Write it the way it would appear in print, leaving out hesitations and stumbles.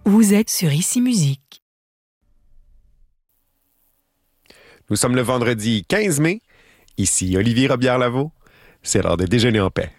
Vous êtes sur Ici Musique. Nous sommes le vendredi 15 mai. Ici Olivier Robillard-Lavaux. C'est l'heure de déjeuner en paix.